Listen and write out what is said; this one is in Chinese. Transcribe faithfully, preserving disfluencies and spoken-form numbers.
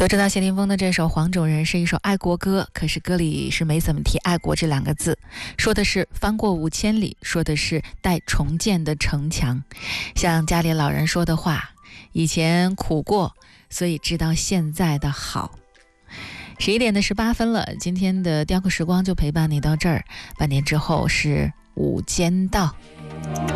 都知道谢霆锋的这首《黄种人》是一首爱国歌，可是歌里是没怎么提爱国这两个字，说的是翻过五千里，说的是待重建的城墙。像家里老人说的话，以前苦过，所以知道现在的好。十一点的十八分了，今天的雕刻时光就陪伴你到这儿，半点之后是午间到。